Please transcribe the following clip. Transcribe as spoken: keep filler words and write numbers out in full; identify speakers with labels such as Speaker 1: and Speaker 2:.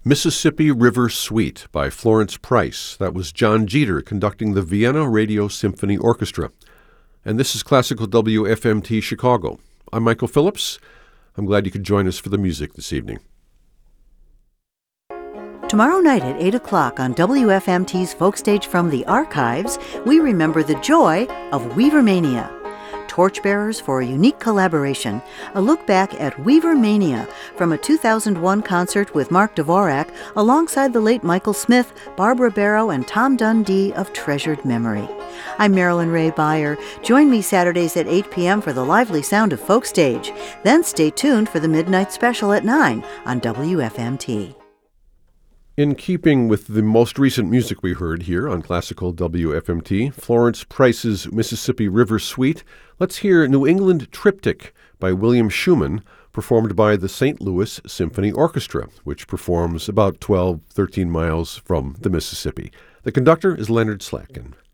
Speaker 1: Mississippi River Suite by Florence Price. That was John Jeter conducting the Vienna Radio Symphony Orchestra. And this is Classical W F M T Chicago. I'm Michael Phillips. I'm glad you could join us for the music this evening.
Speaker 2: Tomorrow night at eight o'clock on W F M T's Folkstage from the Archives, we remember the joy of Weavermania. Torchbearers for a unique collaboration, a look back at Weavermania from a two thousand one concert with Mark Dvorak alongside the late Michael Smith, Barbara Barrow, and Tom Dundee of treasured memory. I'm Marilyn Ray Beyer. Join me Saturdays at eight p.m. for the lively sound of Folkstage. Then stay tuned for the Midnight Special at nine on W F M T.
Speaker 1: In keeping with the most recent music we heard here on Classical W F M T, Florence Price's Mississippi River Suite, let's hear New England Triptych by William Schumann, performed by the Saint Louis Symphony Orchestra, which performs about twelve, thirteen miles from the Mississippi. The conductor is Leonard Slatkin.